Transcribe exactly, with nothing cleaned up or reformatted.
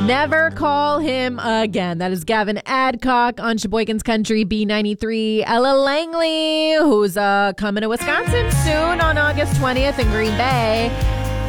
Never call him again. That is Gavin Adcock on Sheboygan's Country B ninety-three. Ella Langley, who's uh, coming to Wisconsin soon on August twentieth in Green Bay.